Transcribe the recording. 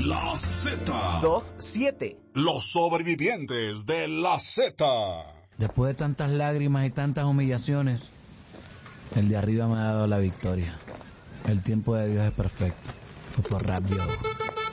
La Z. 27. Los sobrevivientes de la Z. Después de tantas lágrimas y tantas humillaciones, el de arriba me ha dado la victoria. El tiempo de Dios es perfecto. Fue por Rap Yo.